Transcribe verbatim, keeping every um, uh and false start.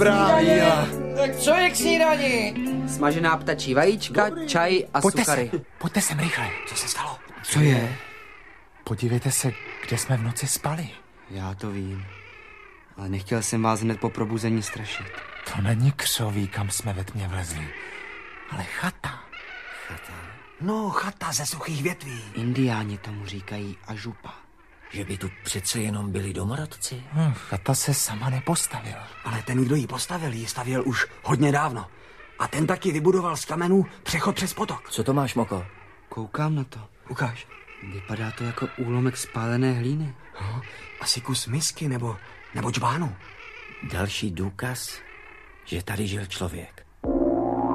Právě. Tak co je k snídani? Smažená ptačí vajíčka, Dobrý. čaj a Pojďte sukary. Sem, pojďte sem rychle. Co se stalo? Co je? Podívejte se, kde jsme v noci spali. Já to vím. Ale nechtěl jsem vás hned po probuzení strašit. To není křoví, kam jsme ve tmě vlezli, ale chata. Chata. No, chata ze suchých větví. Indiáni tomu říkají ažupa. Že by tu přece jenom byli domorodci. Hm, chata se sama nepostavila. Ale ten, kdo ji postavil, ji stavěl už hodně dávno. A ten taky vybudoval z kamenů přechod přes potok. Co to máš, Moko? Koukám na to. Ukáž. Vypadá to jako úlomek spálené hlíny. No, asi kus misky nebo, nebo džbánu. Další důkaz, že tady žil člověk.